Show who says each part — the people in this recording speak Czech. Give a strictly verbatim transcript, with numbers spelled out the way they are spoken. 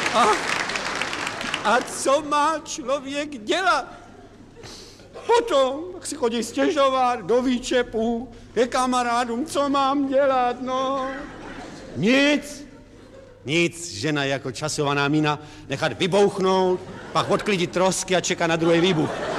Speaker 1: A, a co má člověk dělat? Potom si chodí stěžovat do výčepu, ke kamarádům, co mám dělat, no. Nic. Nic, žena jako časovaná mína, nechat vybouchnout, pak odklidit trosky a čeká na druhý výbuch.